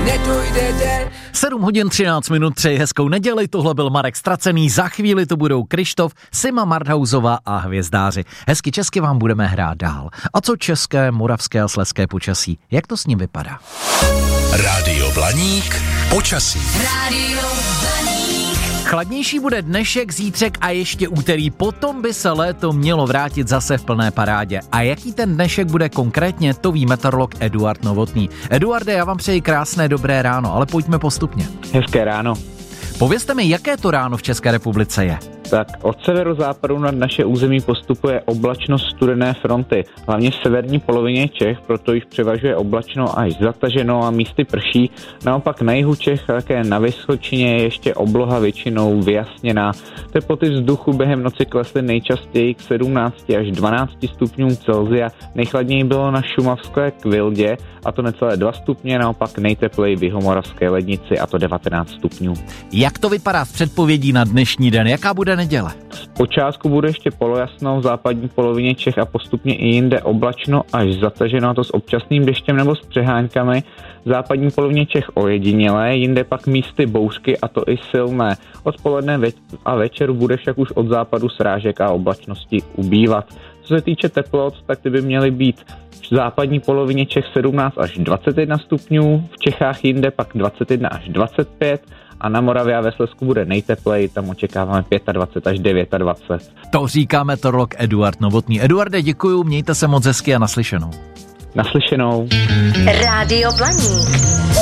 nedojde den. 7 hodin 13 minut, přeji hezkou neděli, tohle byl Marek Ztracený, za chvíli to budou Krištof, Sima Marthausová a Hvězdáři. Hezky česky vám budeme hrát dál. A co české, moravské a slezské počasí, jak to s ním vypadá? Rádio Blaník, počasí. Rádio Blaník. Chladnější bude dnešek, zítřek a ještě úterý, potom by se léto mělo vrátit zase v plné parádě. A jaký ten dnešek bude konkrétně, to ví meteorolog Eduard Novotný. Eduarde, já vám přeji krásné dobré ráno, ale pojďme postupně. Hezké ráno. Povězte mi, jaké to ráno v České republice je? Tak od severozápadu nad naše území postupuje oblačnost studené fronty, hlavně v severní polovině Čech, proto jich převažuje oblačno až zataženo a místy prší. Naopak na jihu Čech, také na Vysočině je ještě obloha většinou vyjasněná. Teploty vzduchu během noci klesly nejčastěji k 17 až 12 stupňům Celsia. Nejchladněji bylo na šumavské Kvildě, a to necelé 2 stupně, naopak nejtepleji v jihomoravské Lednici, a to 19 stupňů. Jak to vypadá s předpovědí na dnešní den? Jaká bude neděle? Počátku bude ještě polojasno v západní polovině Čech a postupně i jinde oblačno až zataženo, a to s občasným deštěm nebo s přeháňkami. V západní polovině Čech ojedinělé, jinde pak místy bouřky, a to i silné. Odpoledne a večer bude však už od západu srážek a oblačnosti ubývat. Co se týče teplot, tak ty by měly být v západní polovině Čech 17 až 21 stupňů, v Čechách jinde pak 21 až 25 a na Moravě a ve Slezsku bude nejtepleji, tam očekáváme 25 až 29. To říká meteorolog Eduard Novotný. Eduarde, děkuju, mějte se moc hezky a naslyšenou. Naslyšenou. Rádio Blaník.